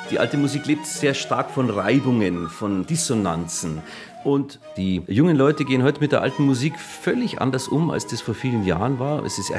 Die alte Musik lebt sehr stark von Reibungen, von Dissonanzen. Und die jungen Leute gehen heute mit der alten Musik völlig anders um, als das vor vielen Jahren war. Es ist